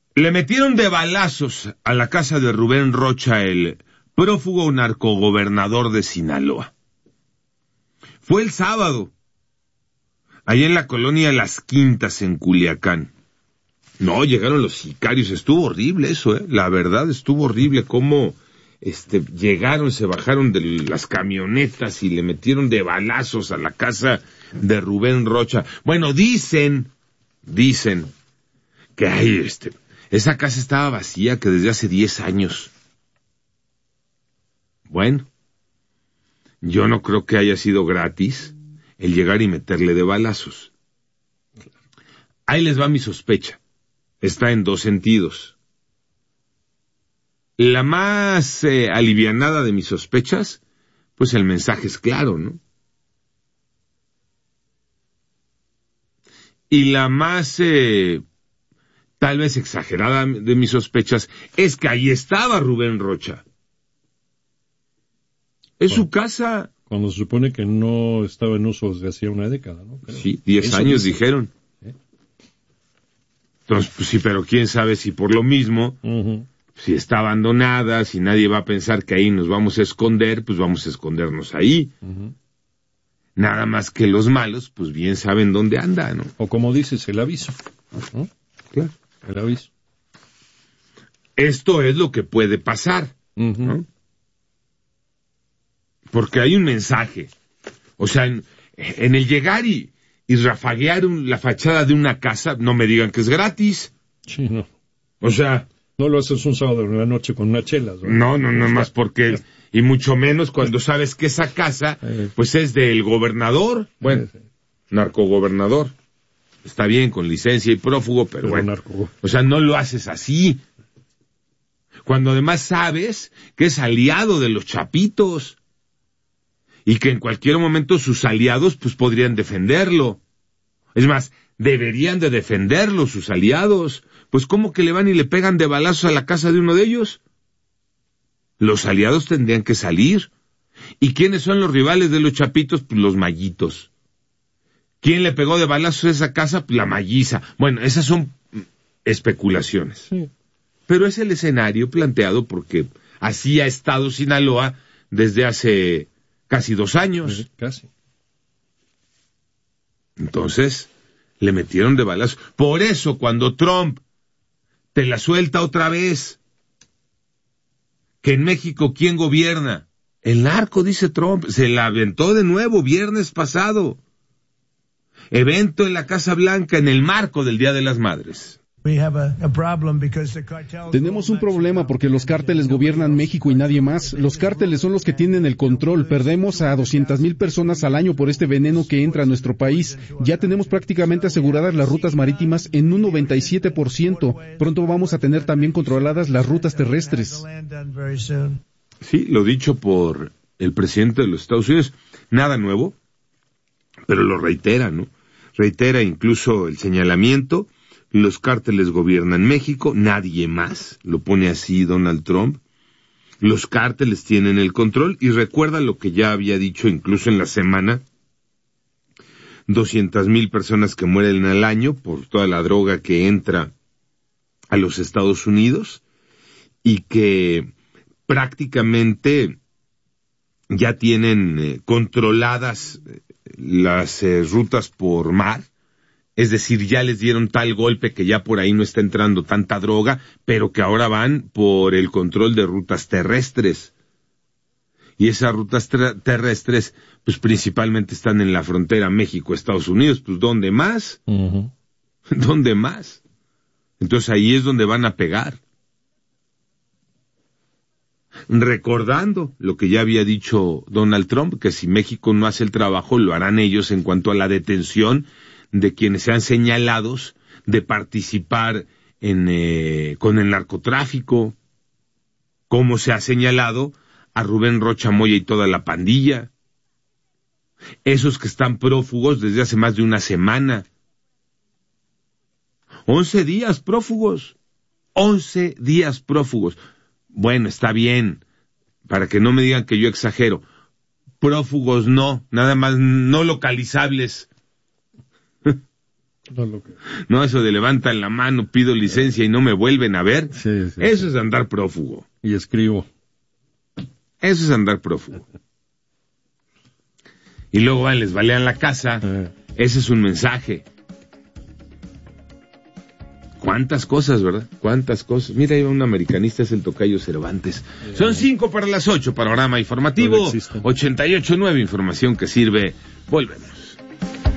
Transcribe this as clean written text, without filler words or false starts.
Le metieron de balazos a la casa de Rubén Rocha, el prófugo narcogobernador de Sinaloa. Fue el sábado, allá en la colonia Las Quintas, en Culiacán. No, llegaron los sicarios, estuvo horrible eso, la verdad estuvo horrible cómo llegaron, se bajaron de las camionetas y le metieron de balazos a la casa de Rubén Rocha. Bueno, dicen que esa casa estaba vacía, que desde hace 10 años. Bueno, yo no creo que haya sido gratis el llegar y meterle de balazos. Ahí les va mi sospecha. Está en 2 sentidos. La más alivianada de mis sospechas, pues el mensaje es claro, ¿no? Y la más, tal vez exagerada de mis sospechas, es que ahí estaba Rubén Rocha. Es su casa. Cuando se supone que no estaba en uso desde hacía una década, ¿no? Creo. Sí, 10 años dijeron. Entonces, pues sí, pero quién sabe si por lo mismo, si está abandonada, si nadie va a pensar que ahí nos vamos a esconder, pues vamos a escondernos ahí. Nada más que los malos, pues bien saben dónde anda, ¿no? O como dices, el aviso. ¿No? Claro. El aviso. Esto es lo que puede pasar, ¿no? Porque hay un mensaje. O sea, en el llegar y rafaguear la fachada de una casa, no me digan que es gratis. Sí, no. O sea... No lo haces un sábado en la noche con unas chelas, ¿no? No, más porque... Y mucho menos cuando sabes que esa casa, pues es del gobernador. Bueno, narcogobernador. Está bien, con licencia y prófugo, pero bueno. O sea, no lo haces así. Cuando además sabes que es aliado de los chapitos. Y que en cualquier momento sus aliados pues podrían defenderlo. Es más, deberían de defenderlo sus aliados. Pues ¿cómo que le van y le pegan de balazos a la casa de uno de ellos? Los aliados tendrían que salir. ¿Y quiénes son los rivales de los chapitos? Pues los mallitos. ¿Quién le pegó de balazos a esa casa? Pues la malliza. Bueno, esas son especulaciones. Sí. Pero es el escenario planteado porque así ha estado Sinaloa desde hace... casi 2 años. Casi. Entonces, le metieron de balazo. Por eso, cuando Trump te la suelta otra vez, que en México, ¿quién gobierna? El narco, dice Trump. Se la aventó de nuevo viernes pasado. Evento en la Casa Blanca en el marco del Día de las Madres. Tenemos un problema porque los cárteles gobiernan México y nadie más. Los cárteles son los que tienen el control. Perdemos a 200,000 personas al año por este veneno que entra a nuestro país. Ya tenemos prácticamente aseguradas las rutas marítimas en un 97%. Pronto vamos a tener también controladas las rutas terrestres. Sí, lo dicho por el presidente de los Estados Unidos. Nada nuevo, pero lo reitera, ¿no? Reitera incluso el señalamiento. Los cárteles gobiernan México, nadie más, lo pone así Donald Trump. Los cárteles tienen el control y recuerda lo que ya había dicho incluso en la semana, 200,000 personas que mueren al año por toda la droga que entra a los Estados Unidos y que prácticamente ya tienen controladas las rutas por mar. Es decir, ya les dieron tal golpe que ya por ahí no está entrando tanta droga, pero que ahora van por el control de rutas terrestres. Y esas rutas terrestres, pues principalmente están en la frontera México-Estados Unidos. Pues ¿dónde más? ¿Dónde más? Entonces ahí es donde van a pegar. Recordando lo que ya había dicho Donald Trump, que si México no hace el trabajo, lo harán ellos en cuanto a la detención de quienes sean señalados de participar con el narcotráfico, como se ha señalado a Rubén Rocha Moya y toda la pandilla, esos que están prófugos desde hace más de una semana, 11 días prófugos, 11 días prófugos. Bueno, está bien, para que no me digan que yo exagero, prófugos no, nada más no localizables. No, eso de levantan la mano, pido licencia y no me vuelven a ver. Eso es andar prófugo. Y escribo. Eso es andar prófugo. Y luego van, les balean la casa. Ese es un mensaje. ¿Cuántas cosas, verdad? ¿Cuántas cosas? Mira, ahí va un americanista, es el tocayo Cervantes. Son 5 para las 8, panorama informativo. 88.9, información que sirve. Volvemos.